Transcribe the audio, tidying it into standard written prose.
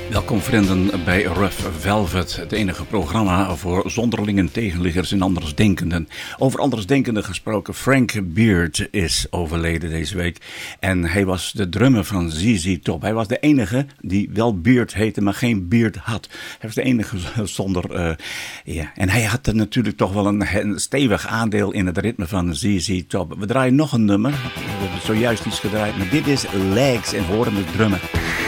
Welkom vrienden bij Rough Velvet, het enige programma voor zonderlingen, tegenliggers en andersdenkenden. Over andersdenkenden gesproken, Frank Beard is overleden deze week. En hij was de drummer van ZZ Top. Hij was de enige die wel Beard heette, maar geen Beard had. Hij was de enige zonder... En hij had er natuurlijk toch wel een stevig aandeel in het ritme van ZZ Top. We draaien nog een nummer. We hebben zojuist iets gedraaid, maar dit is Legs en horen de drummer.